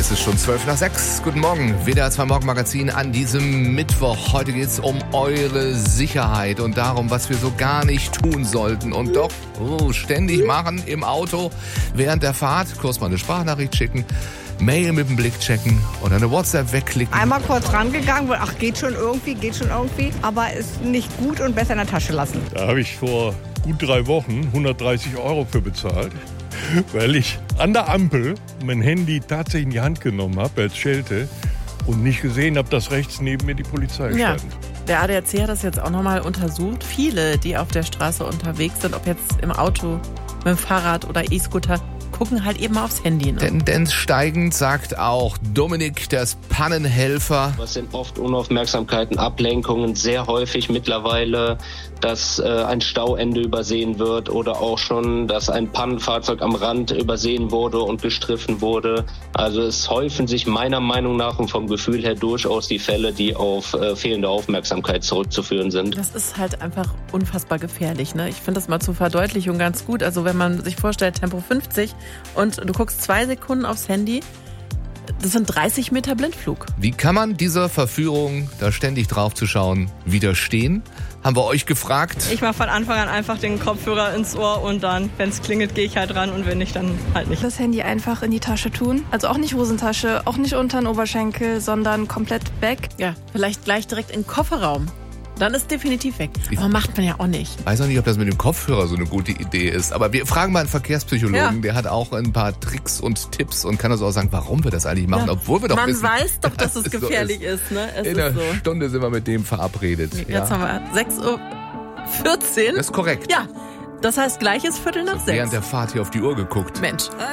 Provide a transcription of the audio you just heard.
ist es schon 5:12. Guten Morgen, WDR 2 Morgenmagazin an diesem Mittwoch. Heute geht es um eure Sicherheit und darum, was wir so gar nicht tun sollten und doch ständig machen im Auto während der Fahrt. Kurz mal eine Sprachnachricht schicken, Mail mit dem Blick checken oder eine WhatsApp wegklicken. Einmal kurz rangegangen, geht schon irgendwie, aber ist nicht gut und besser in der Tasche lassen. Da habe ich vor gut 3 Wochen 130 € für bezahlt, weil ich an der Ampel mein Handy tatsächlich in die Hand genommen habe als Schelte und nicht gesehen habe, dass rechts neben mir die Polizei stand. Ja. Der ADAC hat das jetzt auch nochmal untersucht. Viele, die auf der Straße unterwegs sind, ob jetzt im Auto, mit dem Fahrrad oder E-Scooter, gucken halt eben aufs Handy. Ne? Tendenz steigend, sagt auch Dominik, das Pannenhelfer. Was sind oft Unaufmerksamkeiten, Ablenkungen, sehr häufig mittlerweile, dass ein Stauende übersehen wird oder auch schon, dass ein Pannenfahrzeug am Rand übersehen wurde und gestriffen wurde. Also es häufen sich meiner Meinung nach und vom Gefühl her durchaus die Fälle, die auf fehlende Aufmerksamkeit zurückzuführen sind. Das ist halt einfach unfassbar gefährlich. Ne? Ich finde das mal zur Verdeutlichung ganz gut. Also wenn man sich vorstellt, Tempo 50 und du guckst 2 Sekunden aufs Handy, das sind 30 Meter Blindflug. Wie kann man dieser Verführung, da ständig drauf zu schauen, widerstehen? Haben wir euch gefragt. Ich mache von Anfang an einfach den Kopfhörer ins Ohr und dann, wenn es klingelt, gehe ich halt ran und wenn nicht, dann halt nicht. Das Handy einfach in die Tasche tun. Also auch nicht Hosentasche, auch nicht unter den Oberschenkel, sondern komplett weg. Ja, vielleicht gleich direkt in den Kofferraum. Dann ist definitiv weg. Aber macht man ja auch nicht. Ich weiß auch nicht, ob das mit dem Kopfhörer so eine gute Idee ist. Aber wir fragen mal einen Verkehrspsychologen, der hat auch ein paar Tricks und Tipps und kann uns auch sagen, warum wir das eigentlich machen, obwohl wir doch wissen. Man weiß doch, dass es gefährlich ist. Ne? In einer Stunde sind wir mit dem verabredet. Jetzt haben wir 6:14 Uhr. Das ist korrekt. Ja, das heißt, gleich ist 5:45. Während der Fahrt hier auf die Uhr geguckt. Mensch.